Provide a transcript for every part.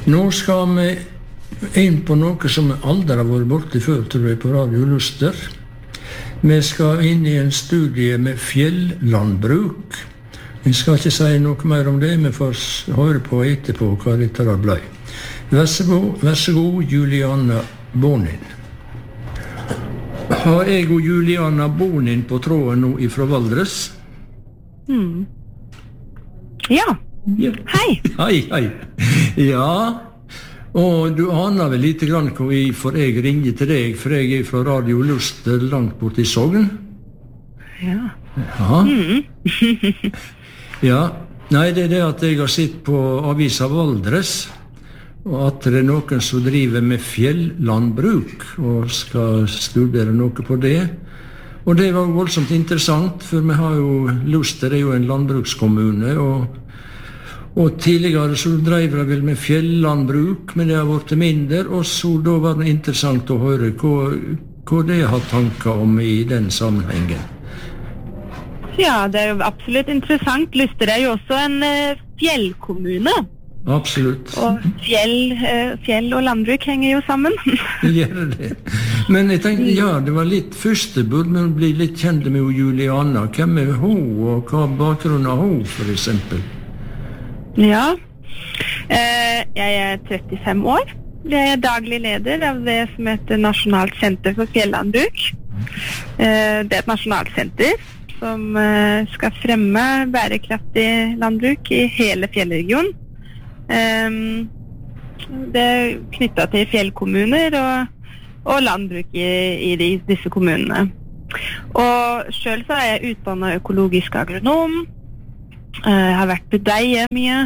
Nå skal vi inn på noe som vi aldri har vært borte før, tror jeg, på Radio Luster. Vi skal inn I en studie med fjellandbruk. Vi skal ikke si noe mer om det, vi får høre på etterpå hva dette da ble. Vær så god, Juliana Bonin. Har jeg og Juliana Bonin på tråden nå ifra Valdres? Ja. Hei. Ja, og du aner vel lite grann hvorfor jeg ringer til deg, for jeg fra Radio Luster langt bort I Sogn. Ja. Ja, nei, det det at jeg har sett på avisa Valdres, og at det noen som driver med fjellandbruk, og skal studere noe på det. Og det var voldsomt interessant, for vi har jo, Luster jo en landbrukskommune, og tidligere så drev jeg vel med fjellandbruk, men det har vært mindre, og så da var det interessant å høre hva det har tanker om I den sammenhengen. Ja, det jo absolutt interessant. Luster jo også en fjellkommune. Absolutt. Og fjell og landbruk henger jo sammen. Gjør det. Men jeg tenkte, ja, det var litt første burde vi bli litt kjente med Juliana. Hvem hun, og hva bakgrunnen av hun, for eksempel? Ja, jeg 35 år. Jeg daglig leder av det som heter Nasjonalt senter for fjellandbruk. Det et nasjonalt senter som skal fremme bærekraftig landbruk I hele fjellregionen. Det knyttet til fjellkommuner og landbruk I disse kommunene. Og selv så jeg utdannet økologisk agronom, har vært budeie mye,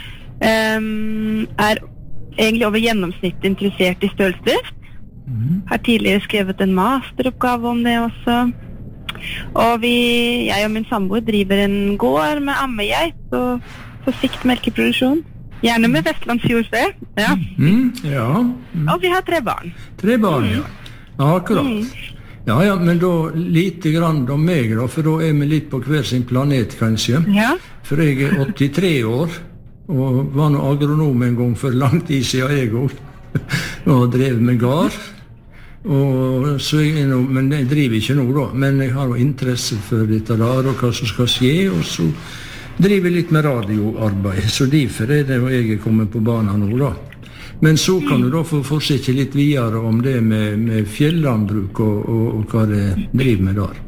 egentlig over gjennomsnitt interessert I stølsdrift, har tidligere skrevet en masteroppgave om det også. Og jeg og min samboer driver en gård med ammegeit og på sikt melkeproduksjon. Gjerne med vestlandsjordfe. Ja. Og vi har 3 barn. 3 barn, ja. Akkurat. Ja, men da lite grann om meg da, for da vi litt på hver sin planet, kanskje. Ja. For jeg 83 år, og var nå agronom en gang for lang tid siden jeg også, og drev med gard. Og så men jeg driver ikke nå da, men jeg har jo interesse for dette der og hva som skal skje, og så driver jeg litt med radioarbeid, så derfor det jo jeg kommet på banen nå da. Men så kan du da få fortsette litt videre om det med fjellandbruk og hva det driver med der.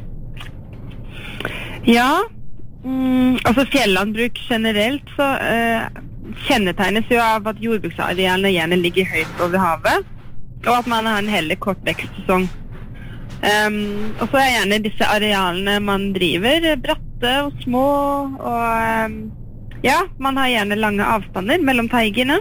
Ja, altså fjellandbruk generelt så kjennetegnes jo av at jordbruksarealene gjerne ligger høyt over havet, og at man har en heller kort vekstsesong. Og så gjerne disse arealene man driver bratte og små, og ja, man har gjerne lange avstander mellom teigene.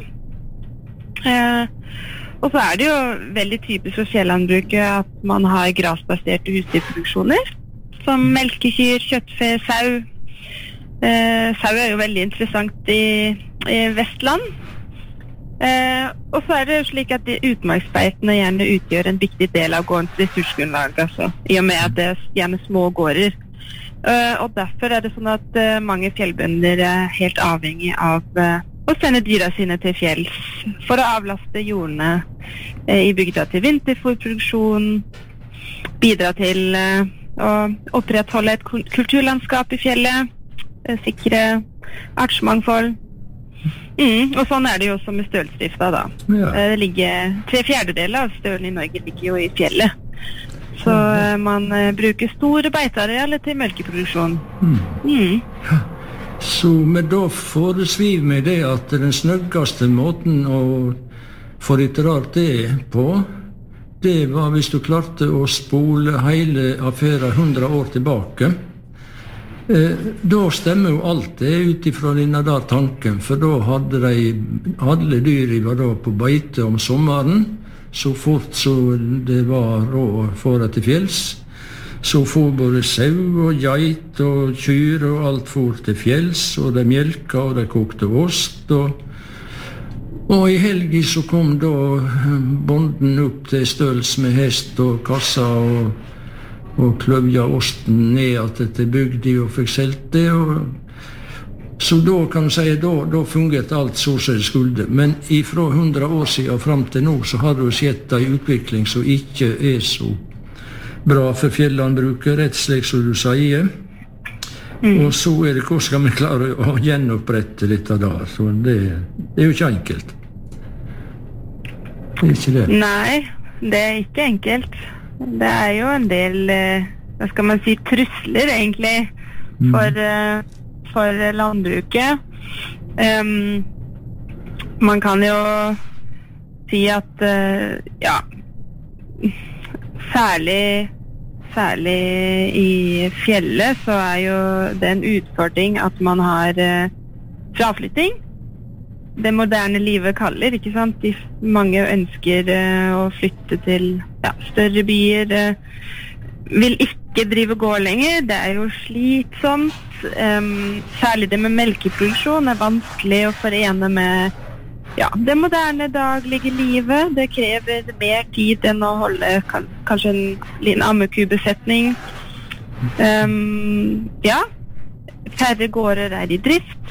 Og så det jo veldig typisk for fjellandbruket at man har grasbaserte husdyrproduksjoner, som melkekyr, kjøttfe, sau. Sau jo veldig interessant I Vestland. Og så det jo slik at utmarksbeitene gjerne utgjør en viktig del av gårdens ressursgrunnlag, altså, I og med at det gjerne små gårder. Og derfor det sånn at mange fjellbønder helt avhengig av å sende dyra sine til fjells for å avlaste jordene I bygda til vinterfôrproduksjon, bidra til å opprettholde et kulturlandskap I fjellet, sikre artsmangfold. Og sånn det jo også med stølsdrifta da. Ja. Det ligger 3/4 av stølen I Norge ligger jo I fjellet. Så man bruker store beitearealer til melkeproduksjon. Så men da foresviver meg det at den snøggeste måten å få litt rart det på, det var hvis du klarte å spole hele affæren 100 år tilbake. Da stemmer jo alt det utifra denne der tanken, for da hadde alle dyr var da på beite om sommeren, så fort så det var råd for til fjells, så for både sau og geit og kyr og alt for til fjells, og de mjelka og de kokte ost, og I helgen så kom da bonden opp til støls med hest og kassa og kløvja osten ned til bygdi og fikk selt det, Så da kan du si, da fungerte alt så som det skulle. Men fra 100 år siden og frem til nå, så har det skjedd en utvikling som ikke så bra for fjellandbruket, rett slik som du sier. Og så det, hvordan skal vi klare å gjenopprette litt av det? Så det jo ikke enkelt. Det ikke det. Nei, det ikke enkelt. Det jo en del, hva skal man si, trusler egentlig for landbruket. Man kan jo si at, ja, særlig i fjellet så jo det en utfordring at man har fraflytting. Det moderne livet kaller, ikke sant? Mange ønsker å flytte til større byer, vil ikke drive gård lenger. Det jo slitsomt. Særlig det med melkeproduksjon vanskelig å forene med det moderne daglige livet. Det krever mer tid enn å holde kanskje en liten ammekubesetning. Færre gårder i drift.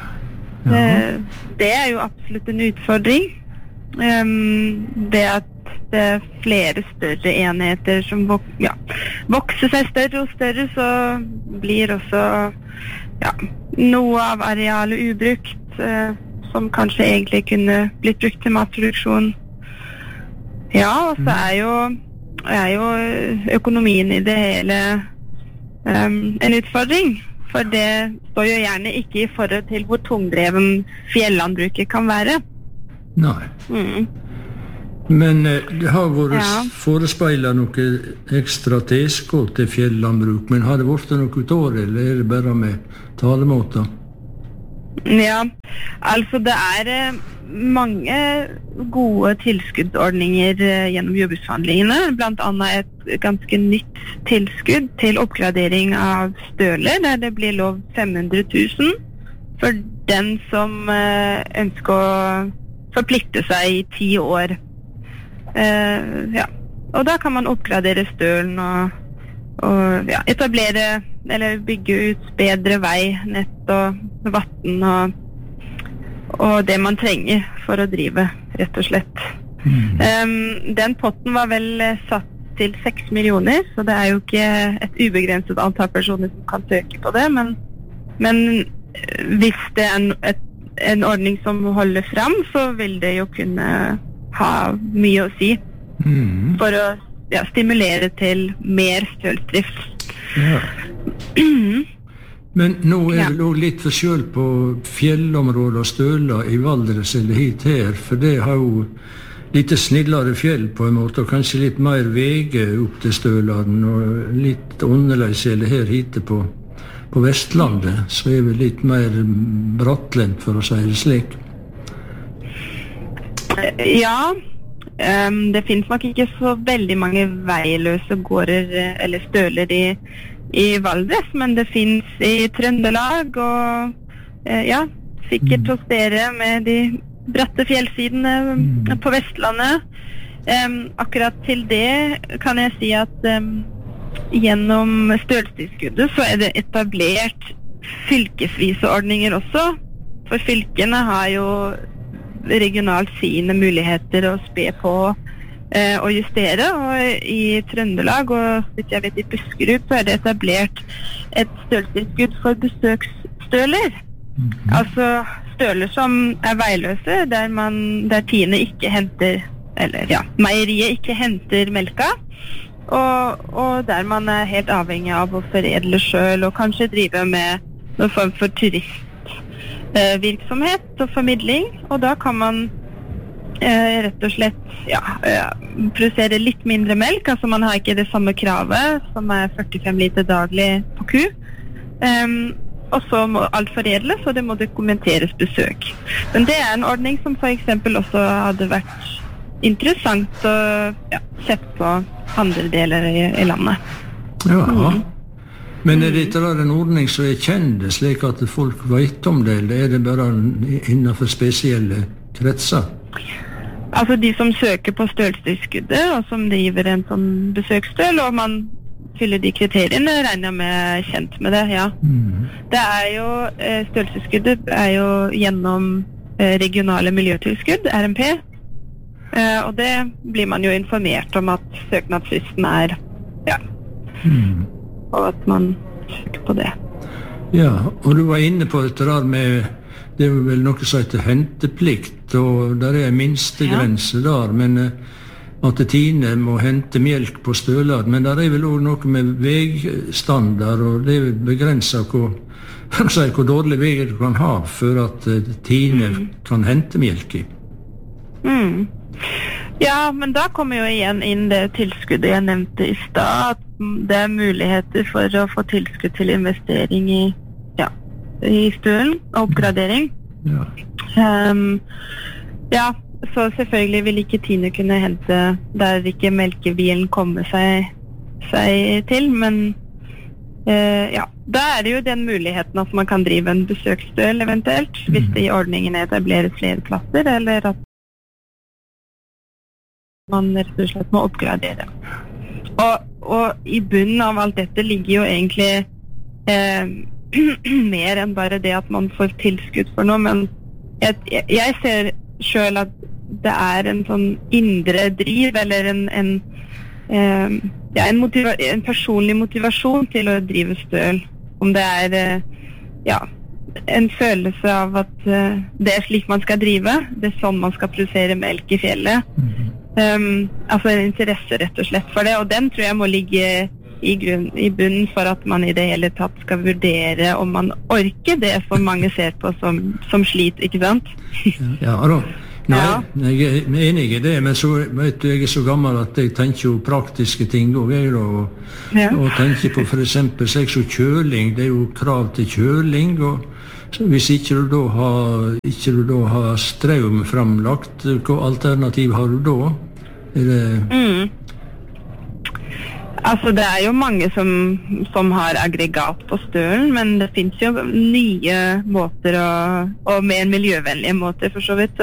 Det jo absolutt en utfordring. Det at det flere større enheter som vokser seg større og større, så blir også noe av arealet ubrukt, som kanskje egentlig kunne blitt brukt til matproduksjon. Og så jo økonomien i det hele en utfordring, for det står jo gjerne ikke i forhold til hvor tungdreven fjellandbruket kan være. Nei. Men det har vært forespeilet noe ekstra tilskudd til fjellandbruk, men har det vært noe ut av det, eller det bare med talemåter? Ja, altså det mange gode tilskuddsordninger gjennom jordbruksforhandlingene, blant annet et ganske nytt tilskudd til oppgradering av støler, der det blir lov 500 000 for den som ønsker å forplikte seg i 10 år. Og da kan man oppgradere stølen og etablere eller bygge ut bedre vei, nett og vatten og det man trenger for å drive, rett og slett. Den potten var vel satt til 6 millioner, så det jo ikke et ubegrenset antall personer som kan søke på det, men hvis det en ordning som holder fram, så vil det jo kunne ha mye å si for å stimulere til mer stølsdrift. Men nå det litt forskjell på fjellområder og støler i Valdres eller hit her, for det har jo litt snillere fjell på en måte, og kanskje litt mer vege opp til stølene, og litt annerledes eller her hit på Vestlandet, så vi litt mer brattlendt, for å si det slik. Det finnes nok ikke så veldig mange veiløse gårder eller støler i Valdres, men det finnes i Trøndelag og sikkert hos dere med de bratte fjellsidene på Vestlandet. Akkurat til det kan jeg si at gjennom stølstilskuddet så det etablert fylkesvise ordninger også, for fylkene har jo regionalt sine muligheter å spe på og justere, og i Trøndelag og hvis jeg vet i Buskerud så det etablert et stølstilskudd for besøksstøler. Altså støler som veiløse, der tiene ikke henter, eller meieriet ikke henter melka, og der man helt avhengig av å foredle selv og kanskje drive med noen form for virksomhet og formidling, og da kan man rett og slett produsere litt mindre melk, altså man har ikke det samme kravet som 45 liter daglig på ku, og så må alt foredles, og det må dokumenteres besøk. Men det en ordning som for eksempel også hadde vært interessant å sett på andre deler i landet. Men dette en ordning som kjent, slik at folk vet om det, eller det bare innenfor spesielle kretser? Altså de som søker på stølstilskuddet, og som driver en sånn besøksstøl, og man fyller de kriteriene, regner jeg med kjent med det, ja. Det jo, størrelsesskuddet jo gjennom regionale miljøtilskudd, RMP, og det blir man jo informert om at søknadsfristen ja, og at man søker på det. Ja, og du var inne på dette der med, det vel noe som heter henteplikt, og der en minstegrense der, men at Tine må hente melk på støler, men der vel også noe med vegstandard, og det begrenser hvor dårlig vei du kan ha for at Tine kan hente melk i. Ja, men da kommer jo igjen inn det tilskuddet jeg nevnte i stad, at det muligheter for å få tilskudd til investering i stølen og oppgradering. Ja, så selvfølgelig vil ikke Tine kunne hente der ikke melkebilen kommer seg til, men ja, da det jo den muligheten at man kan drive en besøksstøl eventuelt, hvis det i ordningen etableres flere plasser, eller at man rett og slett må oppgradere. Og i bunnen av alt dette ligger jo egentlig mer enn bare det at man får tilskudd for noe, men jeg ser selv at det en sånn indre driv, eller en personlig motivasjon til å drive støl. Om det en følelse av at det slik man skal drive, det sånn man skal produsere melk i fjellet. Altså en interesse rett og slett for det, og den tror jeg må ligge i bunnen for at man i det hele tatt skal vurdere om man orker det som mange ser på som slit, ikke sant? Ja da. Nei, jeg enig i det, men så vet du, jeg så gammel at jeg tenker jo praktiske ting og tenker på for eksempel sex og kjøling, det jo krav til kjøling, og hvis ikke du da har strøm framlagt, hva alternativ har du da? Altså det jo mange som har aggregat på stølen, men det finnes jo nye måter og mer miljøvennlige måter for så vidt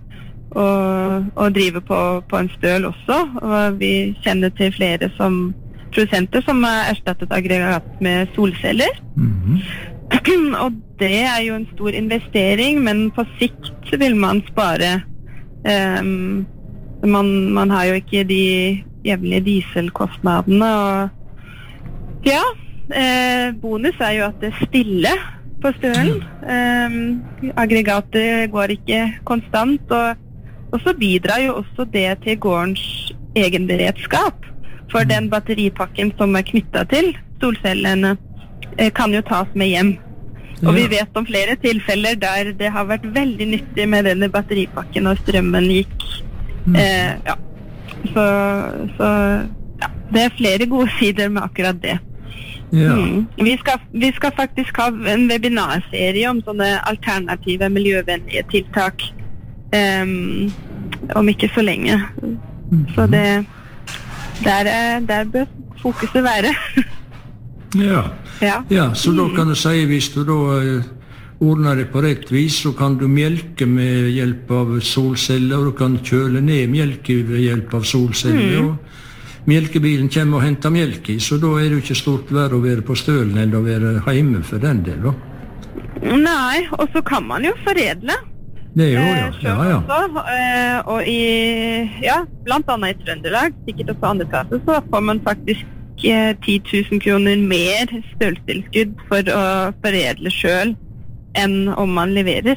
å drive på en støl også, og vi kjenner til flere produsenter som har erstattet aggregat med solceller. Og det jo en stor investering, men på sikt vil man spare. Man har jo ikke de jævlige dieselkostnadene, og ja, bonus jo at det stille på stølen. Aggregatet går ikke konstant, og så bidrar jo også det til gårdens egen beredskap, for den batteripakken som knyttet til solcellene kan jo tas med hjem. Og vi vet om flere tilfeller der det har vært veldig nyttig med denne batteripakken og strømmen gikk. Ja. Så ja, det flere gode sider med akkurat det. Ja. Vi skal faktisk ha en webinarserie om sånne alternative miljøvennlige tiltak om ikke så lenge. Så der bør fokuset være. Ja, så da kan du si, hvis du da ordner det på rett vis, så kan du melke med hjelp av solceller, og du kan kjøle ned melk ved hjelp av solceller, og melkebilen kommer og henter melk i, så da det jo ikke stort verre å være på stølen enn å være hjemme for den del, da. Nei, og så kan man jo foredle. Det ja. Og blant annet i Trøndelag, sikkert også andre plasser, så får man faktisk 10 000 kroner mer stølstilskudd for å foredle selv enn om man leverer.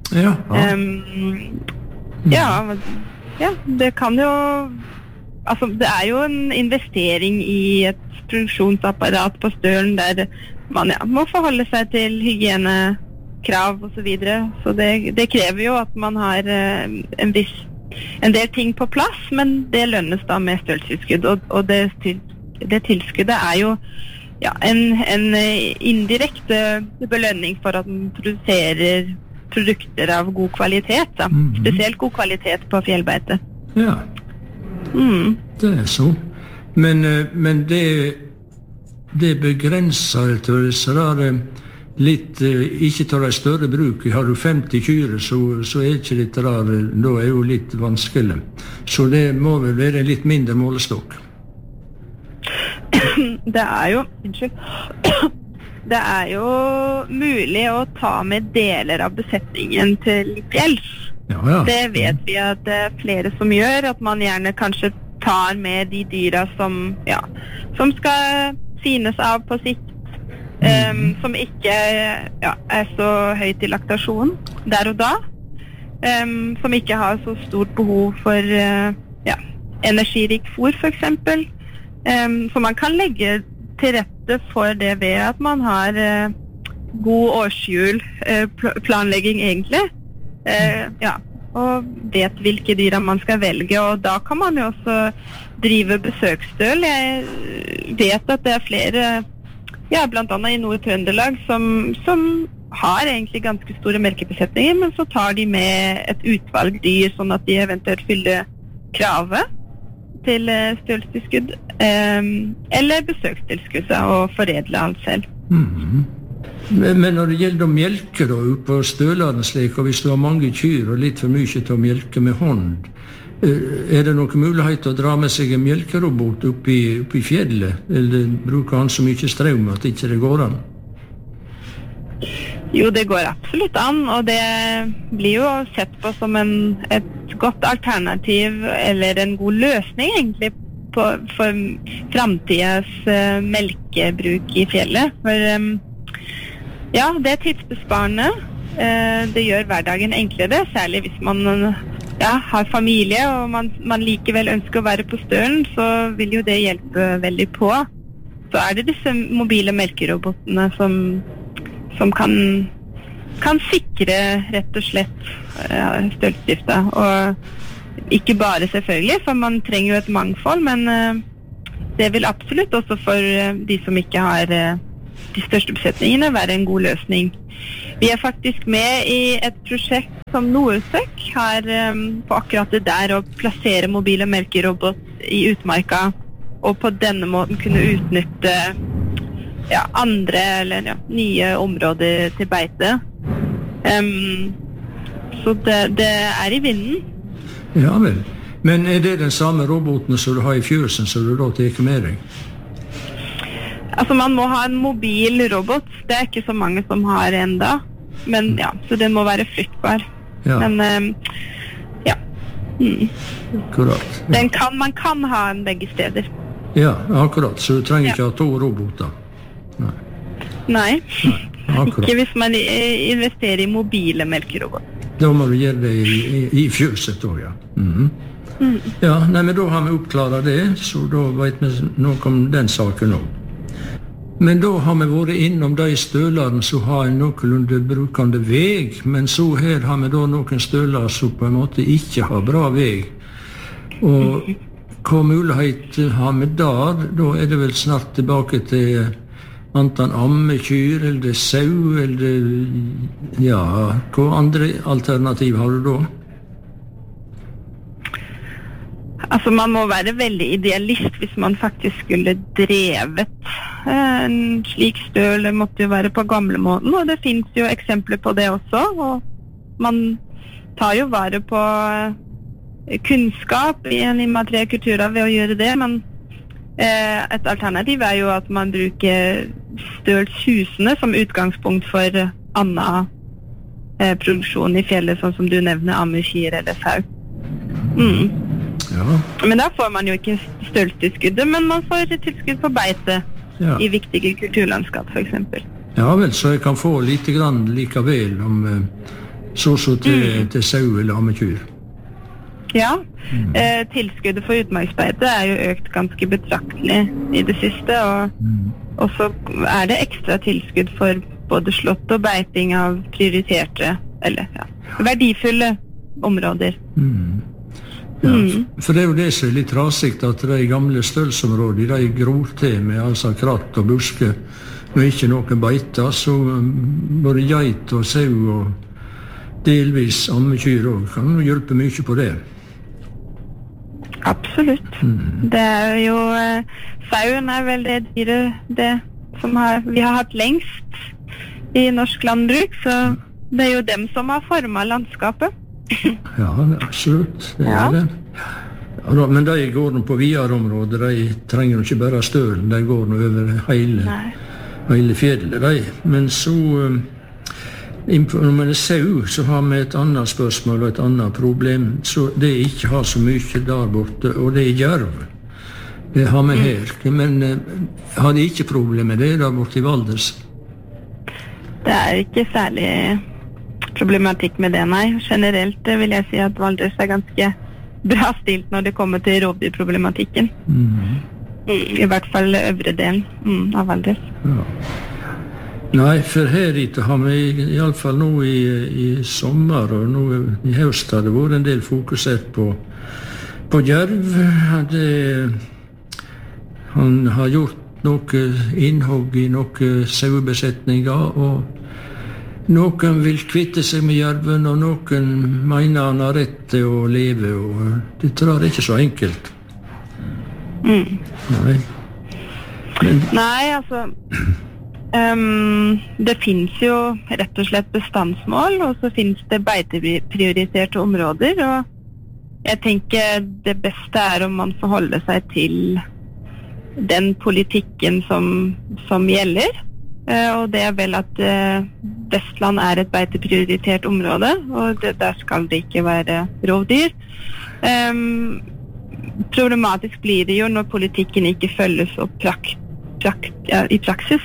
Det kan jo, altså det jo en investering i et produksjonsapparat på stølen der man må forholde seg til hygienekrav og så videre, så det krever jo at man har en del ting på plass, men det lønnes da med stølstilskudd, og det tilskuddet jo en indirekte belønning for at man produserer produkter av god kvalitet, da. Spesielt god kvalitet på fjellbeite. Ja, det så. Men det begrenser til disse der litt, ikke til de større bruk. Har du 50 kyr, så ikke dette der, da jo litt vanskelig. Så det må vel være litt mindre målestokk. Det er jo mulig å ta med deler av besetningen til fjells. Ja. Det vet vi at det er flere som gjør, at man gjerne kanskje tar med de dyra som skal synes av på sikt, som ikke er så høyt i laktasjon der og da, som ikke har så stort behov for energirik fôr for eksempel. Så man kan legge til rette for det ved at man har god årshjul planlegging egentlig. Og vet hvilke dyra man skal velge, og da kan man jo også drive besøksstøl. Jeg vet at det er flere, blant annet i Nord-Trøndelag, som har egentlig ganske store melkebesetninger, men så tar de med et utvalg dyr, sånn at de eventuelt fyller kravet til stølstilskudd, eller besøkstilskuddet, og foredle alt selv. Men når det gjelder mjelke da, på stølene slik, og hvis du har mange kyr og litt for mye til å mjelke med hånd, er det noen mulighet å dra med seg en mjelkerobot opp i fjellet, eller bruker han så mye strøm at ikke det går an? Jo, det går absolutt an, og det blir jo sett på som et godt alternativ, eller en god løsning egentlig, for fremtidens melkebruk i fjellet. For det er tidsbesparende. Det gjør hverdagen enklere, særlig hvis man har familie, og man likevel ønsker å være på stølen, så vil jo det hjelpe veldig på. Så er det disse mobile melkerobotene som kan sikre rett og slett stølsdrifta. Og ikke bare selvfølgelig, for man trenger jo et mangfold, men det vil absolutt også for de som ikke har de største besetningene være en god løsning. Vi er faktisk med i et prosjekt som Nordsøk har på akkurat det der, å plassere mobile melkerobot i utmarka, og på denne måten kunne utnytte andre eller nye områder til beite. Så det er i vinden. Ja vel. Men er det den samme roboten som du har i fjøsen, som du da tar med deg? Altså, man må ha en mobil robot. Det er ikke så mange som har enda. Men så den må være flyttbar. Ja. Men, Akkurat. Man kan ha den begge steder. Ja, akkurat. Så du trenger ikke ha 2 roboter? Nei. Akkurat. Ikke hvis man investerer i mobile melkerobot. Da må du gjøre det i fjøset også, Ja, men da har vi oppklaret det, så da vet vi noe om den saken også. Men da har vi vært innom de stølene som har en noenlunde brukende veg, men så her har vi da noen støler som på en måte ikke har bra veg. Og hva mulighet har vi der? Da er det vel snart tilbake til enten ammekyr, eller sau, eller hva andre alternativ har du da? Altså, man må være veldig idealist hvis man faktisk skulle drevet en slik støl. Det måtte jo være på gamlemåten, og det finnes jo eksempler på det også. Og man tar jo vare på kunnskap i en immateriell kulturarv ved å gjøre det, men et alternativ er jo at man bruker stølshusene som utgangspunkt for annen produksjon i fjellet, sånn som du nevner ammekyr eller sau. Ja. Men da får man jo ikke stølstilskuddet, men man får tilskudd på beite i viktige kulturlandskap for eksempel. Ja vel, så jeg kan få lite grann likevel om så til sau eller ammekyr. Ja, tilskuddet for utmarksbeite er jo økt ganske betraktelig i det siste, og så er det ekstra tilskudd for både slått og beiting av prioriterte, eller verdifulle områder. Ja, for det er jo det som er litt rasigt, at de gamle stølsområdene, de gror til med altså kratt og buske, og ikke noen beiter, så både geit og sau og delvis ammekyr også kan hjelpe mye på det. Absolutt. Det er jo, sauen er vel det dyret som vi har hatt lengst i norsk landbruk, så det er jo dem som har formet landskapet. Ja, absolutt. Det er det. Men de går nå på videre områder, de trenger ikke bare stølen, de går nå over hele fjellet, de. Men så, når man sau, så har vi et annet spørsmål og et annet problem, så det ikke har så mye der borte, og det jerv. Det har vi her, men har de ikke problem med det der borte i Valdres? Det ikke særlig problematikk med det, nei. Generelt vil jeg si at Valdres ganske bra stilt når det kommer til rovdyrproblematikken. I hvert fall øvre delen av Valdres. Ja. Nei, for her ute har vi i alle fall nå i sommer og nå i høst har det vært en del fokusert på jerv. Han har gjort noe innhogg i noen sauebesetninger, og noen vil kvitte seg med jerven, og noen mener han har rett til å leve, og det tror jeg ikke så enkelt. Nei. Nei, altså det finnes jo rett og slett bestandsmål, og så finnes det beiteprioriterte områder, og jeg tenker det beste om man forholder seg til den politikken som gjelder, og det vel at Vestland et beiteprioritert område, og der skal det ikke være rovdyr. Problematisk blir det jo når politikken ikke følges opp i praksis.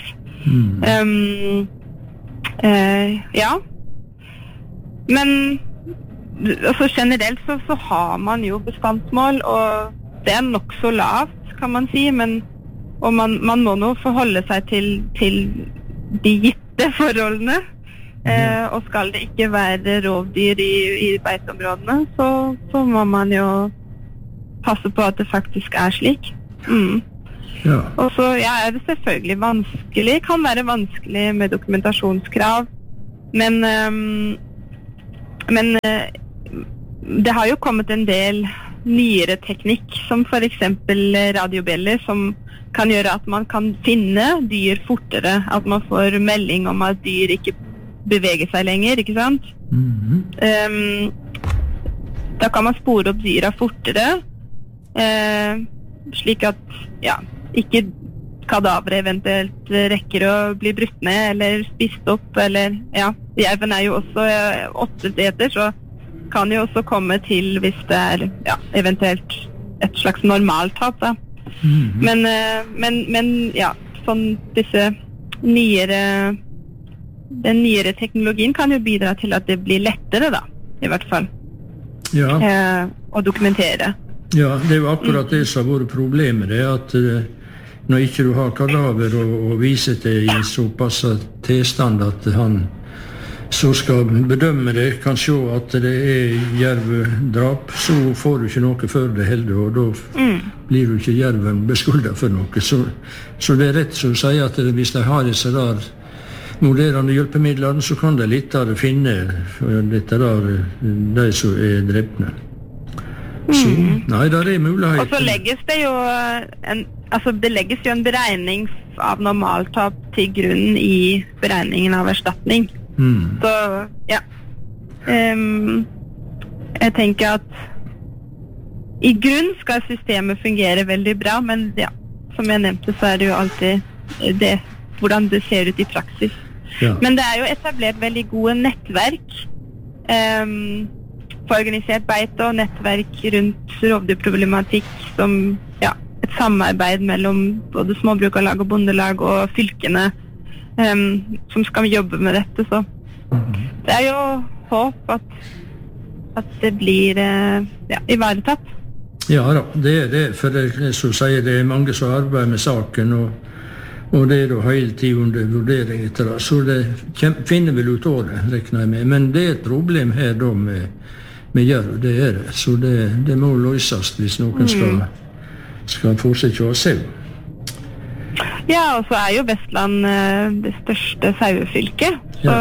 Ja. Men altså generelt så har man jo bestandsmål, og det nok så lavt, kan man si, og man må nå forholde seg til de gitte forholdene, og skal det ikke være rovdyr i beiteområdene, så må man jo passe på at det faktisk slik. Ja. Og så det selvfølgelig vanskelig, kan være vanskelig med dokumentasjonskrav, men det har jo kommet en del nyere teknikk, som for eksempel radiobjeller, som kan gjøre at man kan finne dyr fortere, at man får melding om at dyr ikke beveger seg lenger, ikke sant? Da kan man spore opp dyra fortere, slik at ikke kadavere eventuelt rekker å bli brutt ned eller spist opp, eller jerven jo også 8 meter, så kan jo også komme til hvis det eventuelt et slags normaltap, da. Men sånn den nyere teknologien kan jo bidra til at det blir lettere, da, i hvert fall, å dokumentere. Ja, det jo akkurat det som har vært problemet, det at når ikke du har kadaver og viser det i såpass tilstand at han så skal bedømme det, kan se at det jervdrap, så får du ikke noe før det heldig, og da blir du ikke jerven beskyldet for noe. Så det rett som du sier at hvis de har disse der moderende hjelpemidlene, så kan de lettere finne dette der, de som drepne. Så, nei, der mulighet. Og så legges det jo det legges jo en beregning av normaltap til grunn i beregningen av erstatning. Så, jeg tenker at i grunn skal systemet fungere veldig bra, men som jeg nevnte, så det jo alltid det, hvordan det ser ut i praksis. Men det jo etablert veldig gode nettverk for organisert beite og nettverk rundt rovdyrproblematikk som et samarbeid mellom både småbrukarlag og bondelag og fylkene som skal jobbe med dette, så det jo håp at det blir ivaretatt. Ja da, det det, for det som sier, det mange som arbeider med saken, og det da hele tiden under vurdering etter det, så det finner vel ut av det, rekner jeg med. Men det et problem her da med jerv, det det, så det må løses hvis noen skal fortsette å se. Ja, og så jo Vestland det største sauefylket, så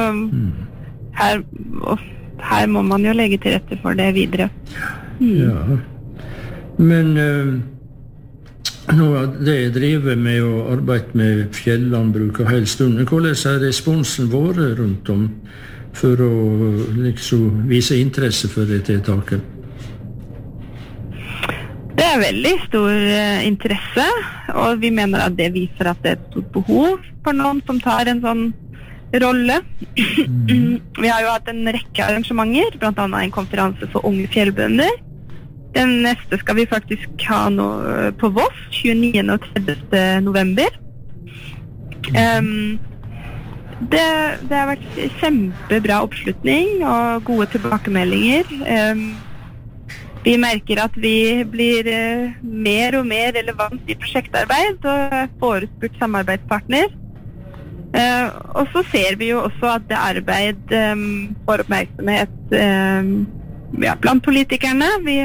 her må man jo legge til rette for det videre. Ja, men nå det driver med å arbeide med fjellandbruk og hele stunden. Hvordan responsen vår rundt om for å liksom vise interesse for det tiltaket? Det veldig stor interesse, og vi mener at det viser at det et stort behov for noen som tar en sånn rolle. Vi har jo hatt en rekke arrangementer, blant annet en konferanse for unge fjellbønder. Den neste skal vi faktisk ha nå på Voss, 29. og 30. november. Det har vært kjempebra oppslutning og gode tilbakemeldinger. Vi merker at vi blir mer og mer relevant i prosjektarbeid og forespurt samarbeidspartner. Og så ser vi jo også at det arbeid får oppmerksomhet blant politikerne.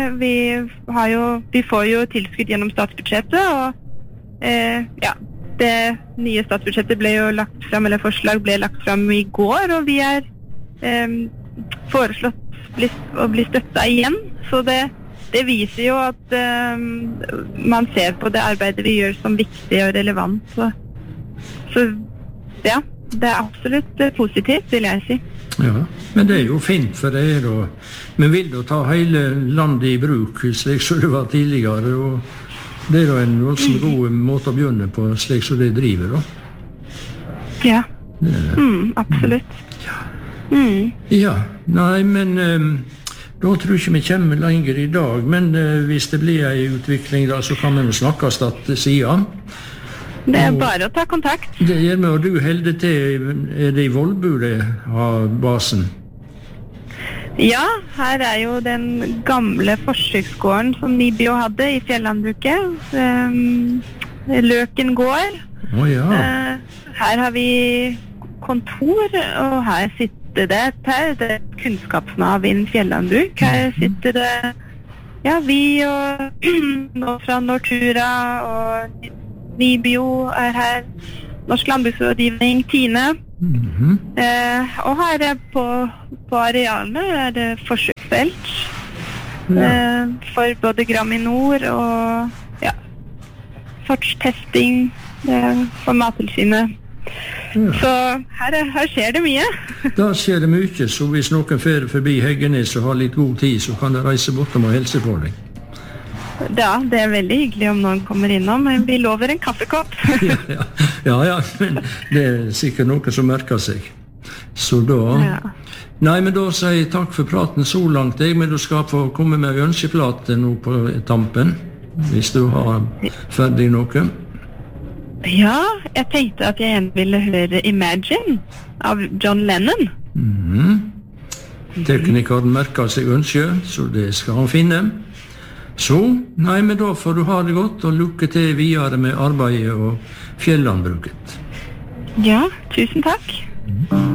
Vi får jo tilskudd gjennom statsbudsjettet, og det nye statsbudsjettet ble jo lagt frem, eller forslag ble lagt frem i går, og vi foreslått å bli støttet igjen. Så det viser jo at man ser på det arbeidet vi gjør som viktig og relevant. Så ja, det absolutt positivt, vil jeg si. Ja, men det jo fint for dere, men vil du ta hele landet i bruk, slik som det var tidligere, og det jo en voldsomt god måte å begynne på, slik som det driver, da. Ja, absolutt. Ja, nei, men da tror jeg ikke vi kommer lenger i dag, men hvis det blir en utvikling da, så kan vi snakkes siden. Det bare å ta kontakt. Det gjør vi, og du holder til, det i Vollbu det har basen? Ja, her jo den gamle forsøksgården som Nibio hadde i fjellandbruket. Løken gård. Ja. Her har vi kontor, og her sitter det kunnskapsnav innen fjellandbruk. Her sitter det vi og nå fra Nortura og Nibio her, Norsk landbruksrådgivning, Tine. Og her på arealene det forsøksfelt for både Graminor og sortstesting for Mattilsynet. Så her skjer det mye. Da skjer det mye, så hvis noen fer forbi Heggenes og har litt god tid, så kan de reise bort og helse på deg. Ja, det veldig hyggelig om noen kommer innom, men vi lover en kaffekopp. ja, men det sikkert noe som merker seg. Så da... Nei, men da sier jeg takk for praten så langt, men du skal få komme med ønskeplate nå på tampen, hvis du har ferdig noe. Ja, jeg tenkte at jeg ville høre Imagine av John Lennon. Teknikeren merker seg ønske, så det skal han finne. Så, nei, men da får du ha det godt, og lykke til videre med arbeidet og fjellandbruket. Ja, tusen takk.